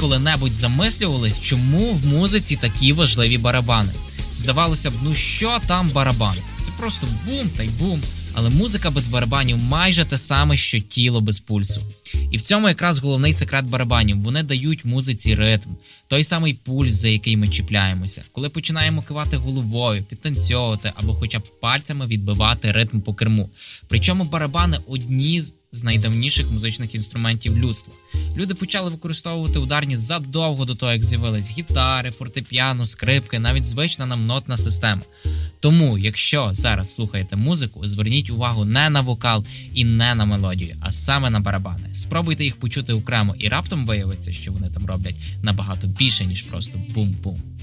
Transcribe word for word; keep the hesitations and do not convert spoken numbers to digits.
коли-небудь замислювались, чому в музиці такі важливі барабани? Здавалося б, ну що там барабан? Це просто бум та й бум. Але музика без барабанів майже те саме, що тіло без пульсу. І в цьому якраз головний секрет барабанів. Вони дають музиці ритм. Той самий пульс, за який ми чіпляємося. Коли починаємо кивати головою, підтанцьовувати або хоча б пальцями відбивати ритм по керму. Причому барабани одні з найдавніших музичних інструментів людства. Люди почали використовувати ударні задовго до того, як з'явились гітари, фортепіано, скрипки, навіть звична нам нотна система. Тому, якщо зараз слухаєте музику, зверніть увагу не на вокал і не на мелодію, а саме на барабани. Спробуйте їх почути окремо і раптом виявиться, що вони там роблять набагато більше, ніж просто бум-бум.